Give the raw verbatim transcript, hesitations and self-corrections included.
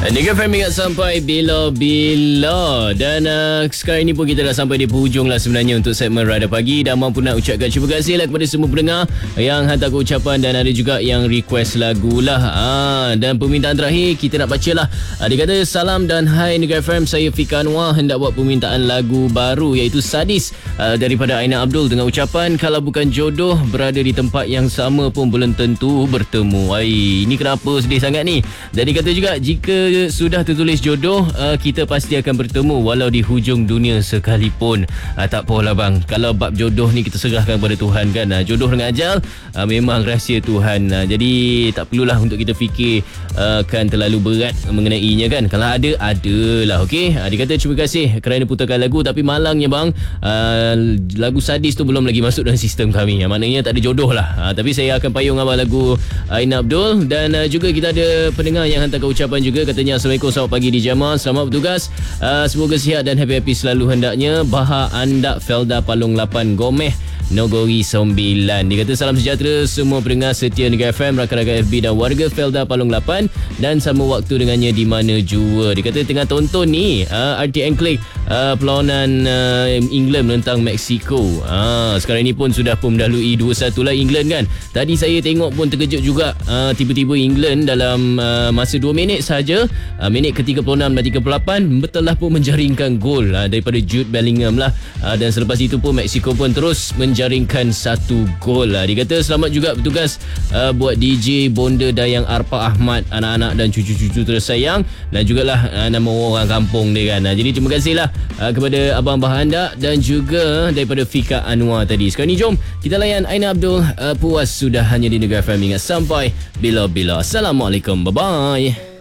Nega Fahmi ingat sampai bila-bila. Dan uh, sekarang ini pun kita dah sampai di penghujung lah sebenarnya untuk segmen Radar Pagi. Dan mampu nak ucapkan terima kasih lah kepada semua pendengar yang hantar ke ucapan dan ada juga yang request lagu lah. Ah, dan permintaan terakhir kita nak baca lah. Ah, dia kata, salam dan hai Nega F M, saya Fika Anwar hendak buat permintaan lagu baru iaitu Sadis ah, daripada Aina Abdul dengan ucapan, kalau bukan jodoh berada di tempat yang sama pun belum tentu bertemu. Ai, ini kenapa sedih sangat ni? Jadi kata juga, jika sudah tertulis jodoh, uh, kita pasti akan bertemu walau di hujung dunia sekalipun. Uh, tak apalah bang, kalau bab jodoh ni kita serahkan kepada Tuhan kan. Uh, jodoh dengan ajal uh, memang rahsia Tuhan. Uh, jadi tak perlulah untuk kita fikir uh, kan terlalu berat mengenainya kan. Kalau ada, adalah. Okey. Uh, dia kata terima kasih kerana putarkan lagu, tapi malangnya bang, uh, lagu Sadis tu belum lagi masuk dalam sistem kami. Uh, maknanya tak ada jodoh lah. Uh, tapi saya akan payung abang lagu Aina Abdul. Dan uh, juga kita ada pendengar yang hantarkan ucapan juga, katanya Assalamualaikum, selamat pagi di Jamal, selamat bertugas, uh, semoga sihat dan happy-happy selalu hendaknya. Baha Andak Felda Palung lapan Gomeh Nogori sembilan. Dia kata salam sejahtera semua pendengar setia Nega F M, rakan-rakan F B dan warga Felda Palung lapan, dan sama waktu dengannya di mana jua. Dia kata tengah tonton ni uh, R T Enclave uh, perlawanan uh, England menentang Mexico. uh, Sekarang ni pun sudah pun mendahului dua satu lah England kan. Tadi saya tengok pun terkejut juga, uh, tiba-tiba England dalam uh, masa dua minit saja, uh, minit ke tiga puluh enam dan tiga puluh lapan betul lah pun menjaringkan gol uh, daripada Jude Bellingham lah. uh, Dan selepas itu pun Mexico pun terus menjaringkan satu gol lah. Dia kata selamat juga bertugas uh, buat D J Bonda Dayang Arpa Ahmad, anak-anak dan cucu-cucu tersayang, dan jugalah uh, nama orang kampung dia kan. uh, Jadi terima kasihlah uh, kepada Abang Bahanda dan juga daripada Fika Anwar tadi. Sekarang ni jom kita layan Aina Abdul. uh, Puas sudah hanya di Nega F M. Ingat sampai bila-bila. Assalamualaikum, bye-bye.